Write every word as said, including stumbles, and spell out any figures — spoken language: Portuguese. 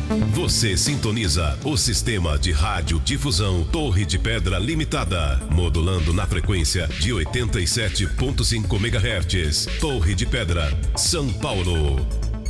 Você sintoniza o sistema de rádio difusão Torre de Pedra Limitada, modulando na frequência de oitenta e sete ponto cinco megahertz. Torre de Pedra, São Paulo.